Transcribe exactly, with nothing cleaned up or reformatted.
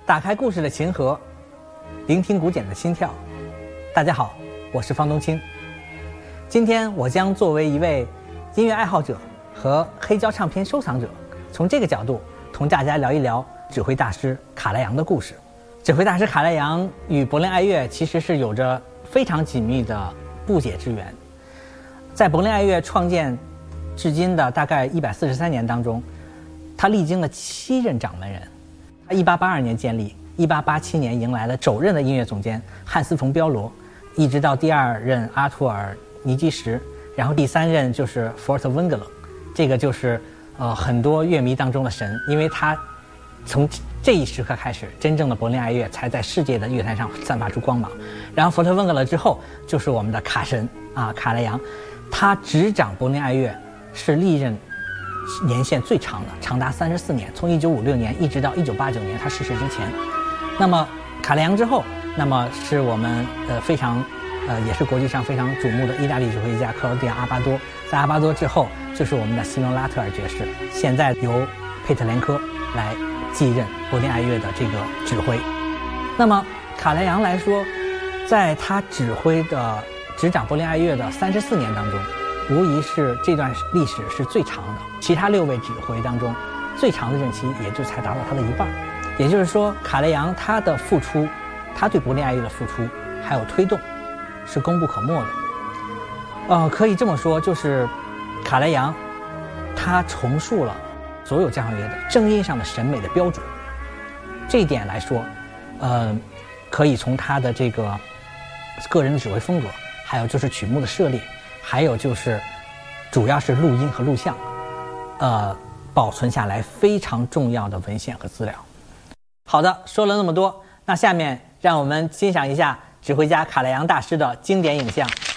打开故事的琴盒，聆听古典的心跳。大家好，我是方东青。今天我将作为一位音乐爱好者和黑胶唱片收藏者，从这个角度同大家聊一聊指挥大师卡莱扬的故事。指挥大师卡莱扬与柏林爱乐其实是有着非常紧密的不解之缘。在柏林爱乐创建至今的大概一百四十三年当中，他历经了七任掌门人。他一八八二年建立，一八八七年迎来了首任的音乐总监汉斯·冯·彪罗，一直到第二任阿图尔·尼基什，然后第三任就是福尔特·温格勒，这个就是呃很多乐迷当中的神，因为他从这一时刻开始，真正的柏林爱乐才在世界的乐坛上散发出光芒。然后福尔特·温格勒之后就是我们的卡神啊卡莱扬，他执掌柏林爱乐是历任年限最长的，长达三十四年，从一九五六年一直到一九八九年他逝世之前。那么卡莱扬之后，那么是我们呃非常呃也是国际上非常瞩目的意大利指挥家克劳迪亚·阿巴多。在阿巴多之后就是我们的西蒙·拉特尔爵士，现在由佩特连科来继任柏林爱乐的这个指挥。那么卡莱扬来说，在他指挥的执掌柏林爱乐的三十四年当中，无疑是这段历史是最长的，其他六位指挥当中最长的任期也就才达到他的一半。也就是说，卡莱扬他的付出，他对柏林爱乐的付出还有推动是功不可没的。呃，可以这么说，就是卡莱扬他重塑了所有交响乐的声音上的审美的标准。这一点来说，呃，可以从他的这个个人的指挥风格，还有就是曲目的涉猎，还有就是主要是录音和录像，呃，保存下来非常重要的文献和资料。好的，说了那么多，那下面让我们欣赏一下指挥家卡莱扬大师的经典影像。